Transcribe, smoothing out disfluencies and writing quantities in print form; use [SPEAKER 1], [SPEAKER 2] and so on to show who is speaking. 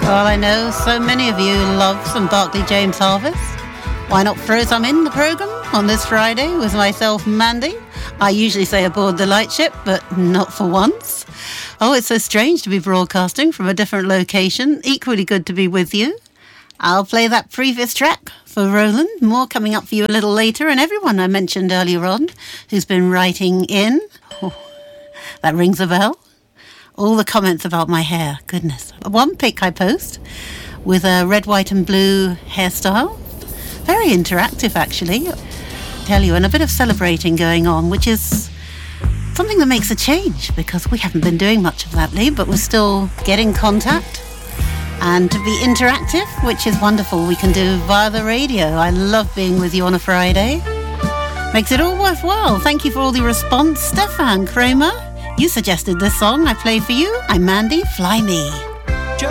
[SPEAKER 1] Well, I know so many of you love some Barclay James Harvest. Why not throw some in the programme on this Friday with myself, Mandy? I usually say aboard the lightship, but not for once. Oh, it's so strange to be broadcasting from a different location. Equally good to be with you. I'll play that previous track for Roland. More coming up for you a little later. And everyone I mentioned earlier on who's been writing in. Oh, that rings a bell. All the comments about my hair. Goodness. One pic I post with a red, white and blue hairstyle. Very interactive, actually. Tell you, and a bit of celebrating going on, which is something that makes a change because we haven't been doing much of that lately, but we're still getting contact and to be interactive, which is wonderful. We can do via the radio. I love being with you on a Friday. Makes it all worthwhile. Thank you for all the response. Stefan Kramer, you suggested this song I play for you. I'm Mandy, Fly Me.